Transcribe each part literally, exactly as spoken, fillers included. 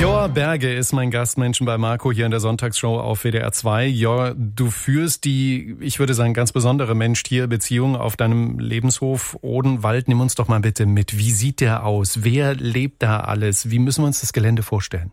Jor Berge ist mein Gastmenschen bei Marco hier in der Sonntagsshow auf W D R zwei. Jor, du führst die, ich würde sagen, ganz besondere Mensch-Tier-Beziehung auf deinem Lebenshof Odenwald. Nimm uns doch mal bitte mit. Wie sieht der aus? Wer lebt da alles? Wie müssen wir uns das Gelände vorstellen?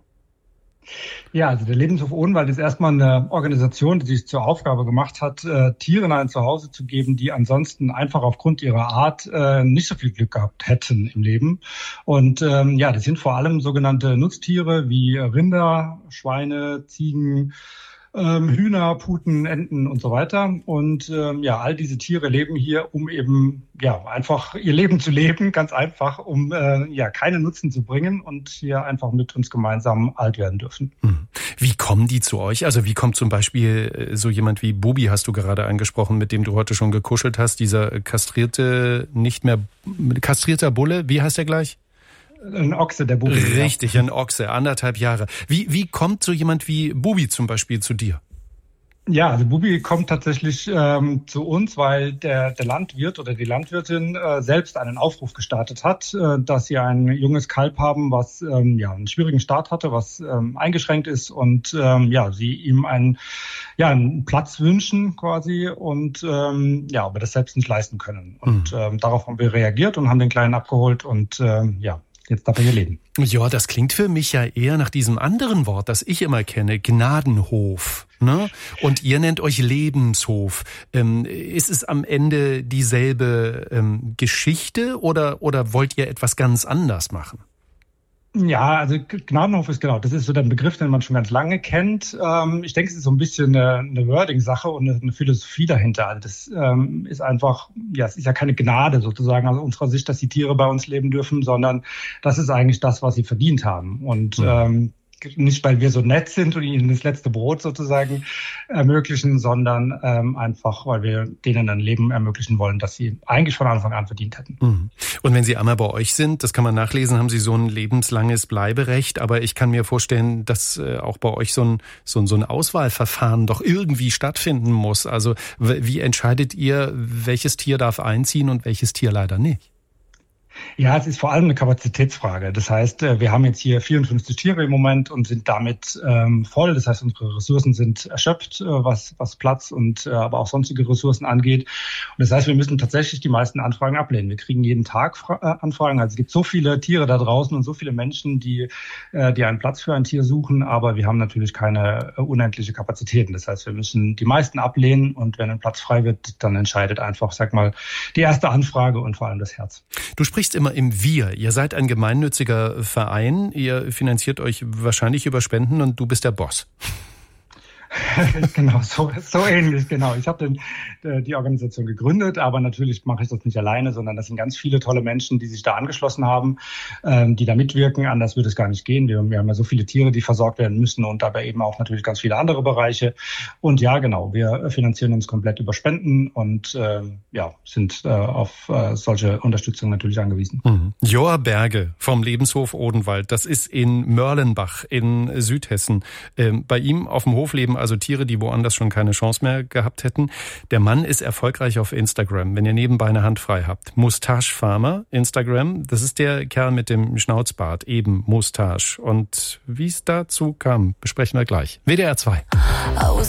Ja, also der Lebenshof Odenwald ist erstmal eine Organisation, die sich zur Aufgabe gemacht hat, äh, Tieren ein Zuhause zu geben, die ansonsten einfach aufgrund ihrer Art äh, nicht so viel Glück gehabt hätten im Leben. Und ähm, ja, das sind vor allem sogenannte Nutztiere wie Rinder, Schweine, Ziegen, ähm, Hühner, Puten, Enten und so weiter. Und ähm, ja, all diese Tiere leben hier, um eben ja einfach ihr Leben zu leben, ganz einfach, um äh, ja keinen Nutzen zu bringen und hier einfach mit uns gemeinsam alt werden dürfen. Wie kommen die zu euch? Also wie kommt zum Beispiel so jemand wie Bubi, hast du gerade angesprochen, mit dem du heute schon gekuschelt hast, dieser kastrierte, nicht mehr kastrierter Bulle, wie heißt der gleich? Ein Ochse, der Bubi. Richtig, ein Ochse, anderthalb Jahre. Wie, wie kommt so jemand wie Bubi zum Beispiel zu dir? Ja, also Bubi kommt tatsächlich ähm, zu uns, weil der, der Landwirt oder die Landwirtin äh, selbst einen Aufruf gestartet hat, äh, dass sie ein junges Kalb haben, was ähm, ja einen schwierigen Start hatte, was ähm, eingeschränkt ist und ähm, ja, sie ihm einen, ja, einen Platz wünschen quasi und ähm, ja, aber das selbst nicht leisten können. Und mhm. ähm, darauf haben wir reagiert und haben den Kleinen abgeholt und ähm, ja, jetzt darf er hier leben. Ja, das klingt für mich ja eher nach diesem anderen Wort, das ich immer kenne, Gnadenhof. Ne? Und ihr nennt euch Lebenshof. Ähm, ist es am Ende dieselbe ähm, Geschichte oder, oder wollt ihr etwas ganz anders machen? Ja, also Gnadenhof ist genau, das ist so der Begriff, den man schon ganz lange kennt. Ähm, ich denke, es ist so ein bisschen eine, eine Wording-Sache und eine Philosophie dahinter. Also das ähm, ist einfach, ja, es ist ja keine Gnade sozusagen aus unserer Sicht, dass die Tiere bei uns leben dürfen, sondern das ist eigentlich das, was sie verdient haben. Und mhm. ähm, nicht, weil wir so nett sind und ihnen das letzte Brot sozusagen ermöglichen, sondern ähm, einfach, weil wir denen ein Leben ermöglichen wollen, das sie eigentlich von Anfang an verdient hätten. Und wenn sie einmal bei euch sind, das kann man nachlesen, haben sie so ein lebenslanges Bleiberecht. Aber ich kann mir vorstellen, dass äh, auch bei euch so ein, so, ein, so ein Auswahlverfahren doch irgendwie stattfinden muss. Also w- wie entscheidet ihr, welches Tier darf einziehen und welches Tier leider nicht? Ja, es ist vor allem eine Kapazitätsfrage. Das heißt, wir haben jetzt hier vierundfünfzig Tiere im Moment und sind damit ähm, voll. Das heißt, unsere Ressourcen sind erschöpft, äh, was, was Platz und äh, aber auch sonstige Ressourcen angeht. Und das heißt, wir müssen tatsächlich die meisten Anfragen ablehnen. Wir kriegen jeden Tag Fra- äh, Anfragen. Also es gibt so viele Tiere da draußen und so viele Menschen, die, äh, die einen Platz für ein Tier suchen. Aber wir haben natürlich keine äh, unendliche Kapazitäten. Das heißt, wir müssen die meisten ablehnen und wenn ein Platz frei wird, dann entscheidet einfach, sag mal, die erste Anfrage und vor allem das Herz. Du sprichst immer im Wir. Ihr seid ein gemeinnütziger Verein. Ihr finanziert euch wahrscheinlich über Spenden und du bist der Boss. Genau, so, so ähnlich, genau. Ich habe äh, die Organisation gegründet, aber natürlich mache ich das nicht alleine, sondern das sind ganz viele tolle Menschen, die sich da angeschlossen haben, ähm, die da mitwirken. Anders würde es gar nicht gehen. Wir, wir haben ja so viele Tiere, die versorgt werden müssen und dabei eben auch natürlich ganz viele andere Bereiche. Und ja, genau, wir finanzieren uns komplett über Spenden und äh, ja, sind äh, auf äh, solche Unterstützung natürlich angewiesen. Mhm. Jor Berge vom Lebenshof Odenwald, das ist in Mörlenbach in Südhessen. Ähm, bei ihm auf dem Hof leben also Tiere, die woanders schon keine Chance mehr gehabt hätten. Der Mann ist erfolgreich auf Instagram, wenn ihr nebenbei eine Hand frei habt. Moustache Farmer, Instagram, das ist der Kerl mit dem Schnauzbart, eben Moustache. Und wie es dazu kam, besprechen wir gleich. W D R zwei.